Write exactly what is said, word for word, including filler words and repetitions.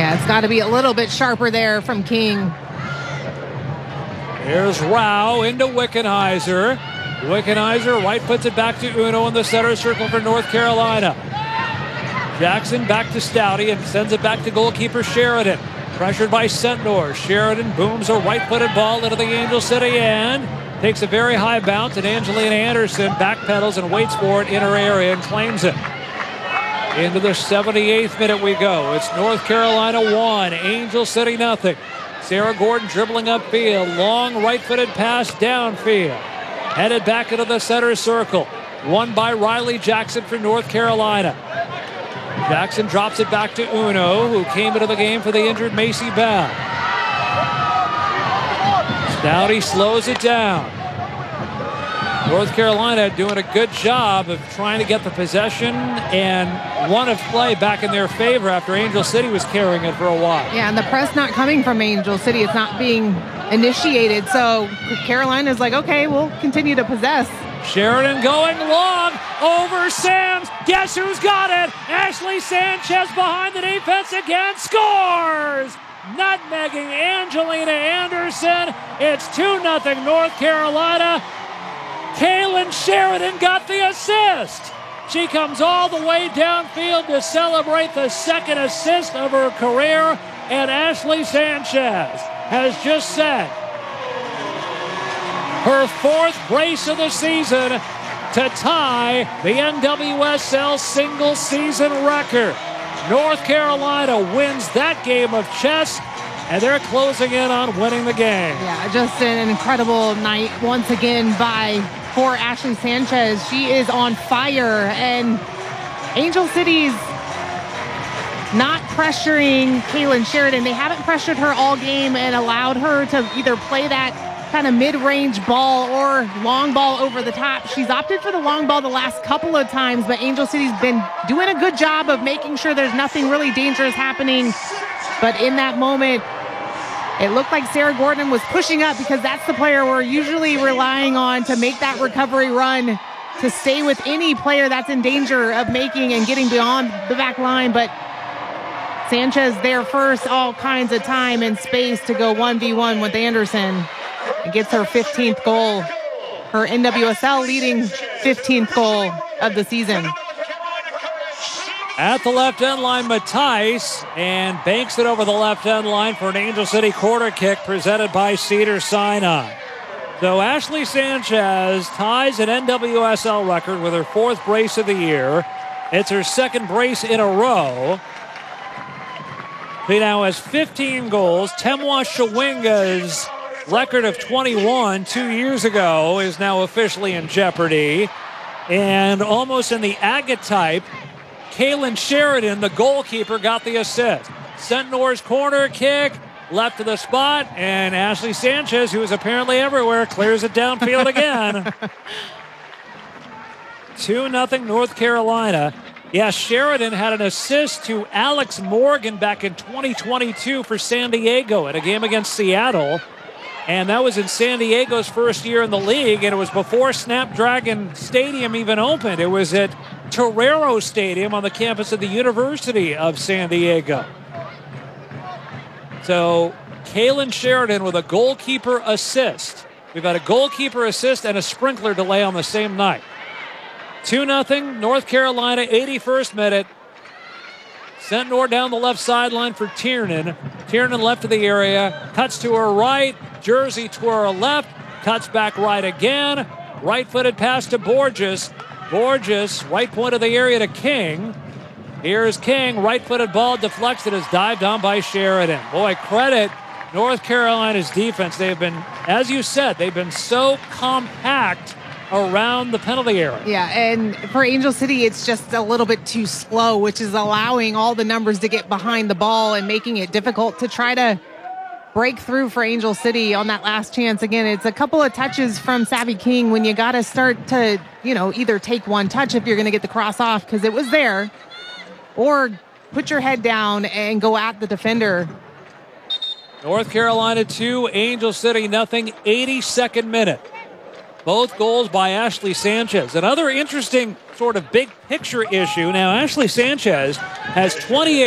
Yeah, it's got to be a little bit sharper there from King. Here's Rao into Wickenheiser. Wickenheiser right puts it back to Uno in the center circle for North Carolina. Jackson back to Stouty and sends it back to goalkeeper Sheridan. Pressured by Sentnor. Sheridan booms a right-footed ball into the Angel City end. Takes a very high bounce, and Angelina Anderson backpedals and waits for it in her area and claims it. Into the seventy-eighth minute we go. It's North Carolina one, Angel City nothing. Sarah Gordon dribbling upfield. Long right-footed pass downfield. Headed back into the center circle. Won by Riley Jackson for North Carolina. Jackson drops it back to Uno, who came into the game for the injured Macy Bell. Stouty slows it down. North Carolina doing a good job of trying to get the possession and run of play back in their favor after Angel City was carrying it for a while. Yeah, and the press not coming from Angel City. It's not being initiated. So Carolina's like, okay, we'll continue to possess. Sheridan going long over Sams. Guess who's got it? Ashley Sanchez behind the defense again. Scores! Nutmegging Angelina Anderson. It's two nothing North Carolina. Kaylin Sheridan got the assist. She comes all the way downfield to celebrate the second assist of her career. And Ashley Sanchez has just set her fourth brace of the season to tie the N W S L single season record. North Carolina wins that game of chess, and they're closing in on winning the game. Yeah, just an incredible night once again by poor Ashley Sanchez. She is on fire, and Angel City's not pressuring Kaylin Sheridan. They haven't pressured her all game and allowed her to either play that kind of mid-range ball or long ball over the top. She's opted for the long ball the last couple of times, but Angel City's been doing a good job of making sure there's nothing really dangerous happening. But in that moment, it looked like Sarah Gordon was pushing up, because that's the player we're usually relying on to make that recovery run, to stay with any player that's in danger of making and getting beyond the back line. But Sanchez there first, all kinds of time and space to go one v one with Anderson. And gets her fifteenth goal, her N W S L leading fifteenth goal of the season. At the left end line, Matthijs, and banks it over the left end line for an Angel City corner kick presented by Cedars-Sinai. So Ashley Sanchez ties an N W S L record with her fourth brace of the year. It's her second brace in a row. She now has fifteen goals. Temwa Shawinga's record of twenty-one two years ago is now officially in jeopardy. And almost in the Agate type, Kaylin Sheridan, the goalkeeper, got the assist. Sentnor's corner kick, left to the spot, and Ashley Sanchez, who is apparently everywhere, clears it downfield again. two nothing North Carolina. Yeah, Sheridan had an assist to Alex Morgan back in twenty twenty-two for San Diego at a game against Seattle. And that was in San Diego's first year in the league, and it was before Snapdragon Stadium even opened. It was at Torero Stadium on the campus of the University of San Diego. So, Kaylin Sheridan with a goalkeeper assist. We've had a goalkeeper assist and a sprinkler delay on the same night. two nothing North Carolina, eighty-first minute. Sentnor down the left sideline for Tiernan. Tiernan left of the area, cuts to her right. Jersey to her left, cuts back right again. Right-footed pass to Borges. Borges, right point of the area to King. Here's King, right-footed ball deflects. It is dived on by Sheridan. Boy, credit North Carolina's defense. They've been, as you said, they've been so compact around the penalty area. Yeah, and for Angel City, it's just a little bit too slow, which is allowing all the numbers to get behind the ball and making it difficult to try to break through for Angel City on that last chance. Again, it's a couple of touches from Savvy King when you got to start to, you know, either take one touch if you're going to get the cross off, because it was there, or put your head down and go at the defender. North Carolina two, Angel City nothing, eighty-second minute. Both goals by Ashley Sanchez. Another interesting sort of big picture issue. Now, Ashley Sanchez has twenty-eight